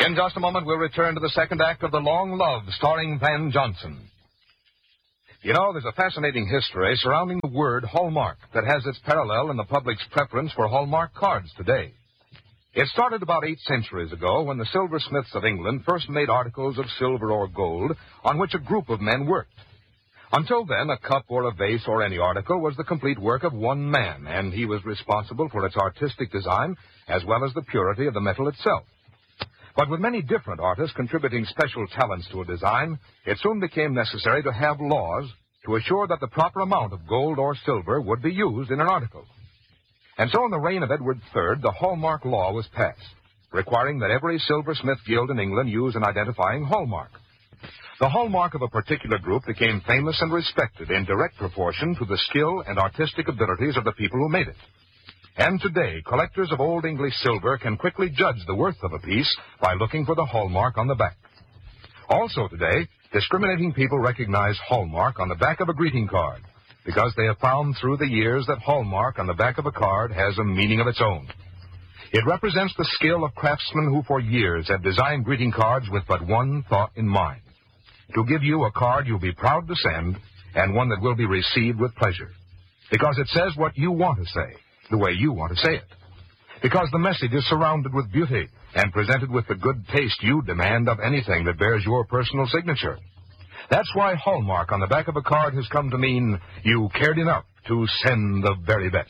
In just a moment, we'll return to the second act of The Long Love, starring Van Johnson. You know, there's a fascinating history surrounding the word Hallmark that has its parallel in the public's preference for Hallmark cards today. It started about 8 centuries ago when the silversmiths of England first made articles of silver or gold on which a group of men worked. Until then, a cup or a vase or any article was the complete work of one man, and he was responsible for its artistic design as well as the purity of the metal itself. But with many different artists contributing special talents to a design, it soon became necessary to have laws to assure that the proper amount of gold or silver would be used in an article. And so in the reign of Edward III, the Hallmark law was passed, requiring that every silversmith guild in England use an identifying hallmark. The hallmark of a particular group became famous and respected in direct proportion to the skill and artistic abilities of the people who made it. And today, collectors of Old English silver can quickly judge the worth of a piece by looking for the hallmark on the back. Also today, discriminating people recognize hallmark on the back of a greeting card because they have found through the years that hallmark on the back of a card has a meaning of its own. It represents the skill of craftsmen who for years have designed greeting cards with but one thought in mind: to give you a card you'll be proud to send and one that will be received with pleasure. Because it says what you want to say, the way you want to say it. Because the message is surrounded with beauty and presented with the good taste you demand of anything that bears your personal signature. That's why hallmark on the back of a card has come to mean you cared enough to send the very best.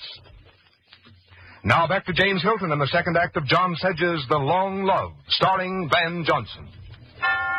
Now back to James Hilton in the second act of John Sedge's The Long Love, starring Van Johnson.